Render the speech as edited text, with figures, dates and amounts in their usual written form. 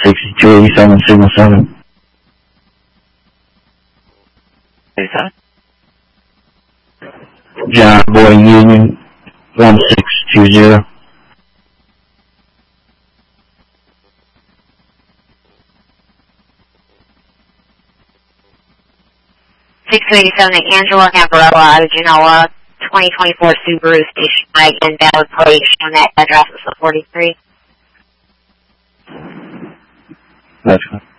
6287 Signal 7. Who's that? John Boy Union 1620. 6287 Angela Gambarella out of Genoa, 2024 Subaru station wagon, valid plate, showing that address is the 43. That's fine.